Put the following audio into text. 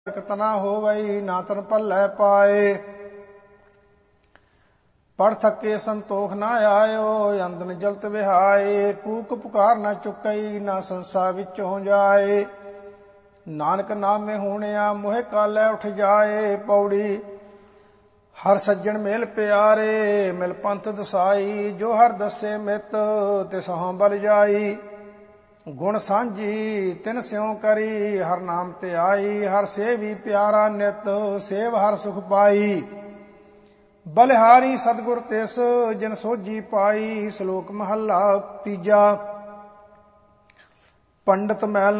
तना होवई ना तन पल्लै पाए। पढ़ थके संतोख ना आयो, अंदन जलत विहाए। कूक पुकार ना चुकई, ना संसा विचों जाए। नानक नामे होणिया मोहे कालै उठ जाए। पौड़ी हर सज्जन मेल प्यारे, मिल पंथ दसाई। जो हर दसे मित तिसहों बल जाई। गुण सांझी तिन स्यों करी, हर नाम ते आई। हर सेवी प्यारा नित, सेव हर सुख पाई। बलिहारी सतगुर तिस, जिन सोझी पाई। श्लोक महला तीजा। पंडित महल